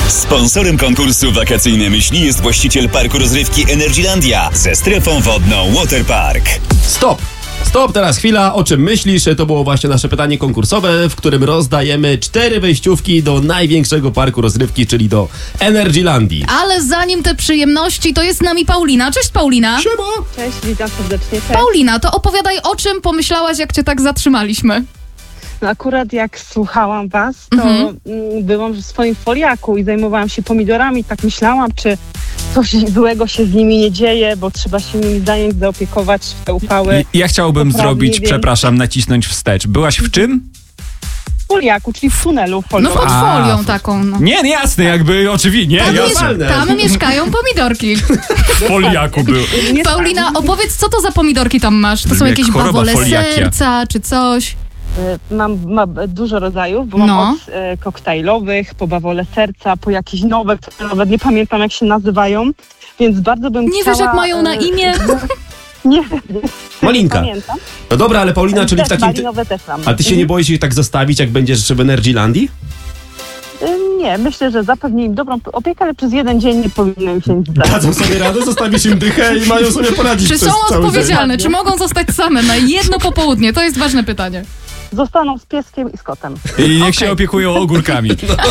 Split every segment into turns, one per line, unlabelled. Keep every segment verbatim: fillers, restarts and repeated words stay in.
Sponsorem konkursu Wakacyjne Myśli jest właściciel parku rozrywki Energylandia ze strefą wodną Waterpark.
Stop! Stop, teraz chwila, o czym myślisz? To było właśnie nasze pytanie konkursowe, w którym rozdajemy cztery wejściówki do największego parku rozrywki, czyli do Energylandii.
Ale zanim te przyjemności, to jest z nami Paulina. Cześć Paulina.
Siema!
Cześć, witam serdecznie. Cześć.
Paulina, to opowiadaj, o czym pomyślałaś, jak cię tak zatrzymaliśmy.
No akurat jak słuchałam was, to
Mhm.
mm, byłam w swoim foliaku i zajmowałam się pomidorami. Tak myślałam, czy coś złego się z nimi nie dzieje, bo trzeba się nimi zająć, zaopiekować w te upały.
Ja chciałbym
Poprawnie,
zrobić,
więc-
przepraszam, nacisnąć wstecz. Byłaś w czym?
W foliaku, czyli w tunelu
No
foliowym.
pod
A,
folią
f-
taką, no.
Nie, nie, jasne, jakby oczywiście.
Tam,
Nie,
miesz-
jasne.
tam mieszkają pomidorki.
w foliaku był.
Nie
Paulina, opowiedz, co to za pomidorki tam masz? To są
Brzmi jak
jakieś
choroba
bawole
foliakia.
serca, czy coś?
tak, mam, mam dużo rodzajów, bo mam
No.
od e, koktajlowych, po bawole serca, po jakieś nowe, które nawet nie pamiętam jak się nazywają, więc bardzo bym
Nie
chciała...
wiesz, jak mają na
e,
imię?
Nie,
Malinka.
nie pamiętam.
No dobra, ale Paulina, czyli w
Też
takim... Ty...
malinowe też mam.
A ty się nie boisz ich tak zostawić, jak będziesz w Energylandii?
Y, Nie, myślę, że zapewni im dobrą opiekę, ale przez jeden dzień nie powinno im się nic zdarzyć.
Dadzą sobie radę, zostawisz im dychę i mają sobie poradzić
Czy
przez
są
cały dzień.
odpowiedzialne? Czy mogą zostać same na jedno popołudnie? To jest ważne pytanie.
Zostaną z pieskiem i z kotem.
I niech
Okej.
się opiekują ogórkami.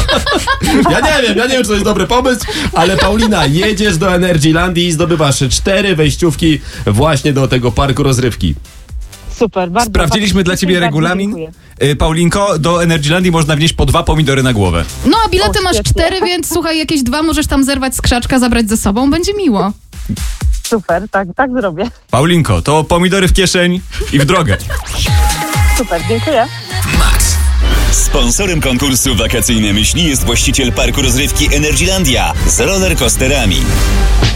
Ja nie wiem, ja nie wiem, czy to jest dobry pomysł, ale Paulina, jedziesz do Energylandii i zdobywasz cztery wejściówki właśnie do tego parku rozrywki.
Super, bardzo.
Sprawdziliśmy
bardzo
dla ciebie
bardzo
regulamin.
dziękuję.
Y, Paulinko, do Energylandii można wnieść po dwa pomidory na głowę.
No a bilety
O,
masz
świetnie.
cztery, więc słuchaj, jakieś dwa możesz tam zerwać z krzaczka, zabrać ze sobą, będzie miło.
Super, tak, tak zrobię.
Paulinko, to pomidory w kieszeń i w drogę.
Super, dziękuję.
Max. Sponsorem konkursu Wakacyjne Myśli jest właściciel parku rozrywki Energylandia z rollercoasterami.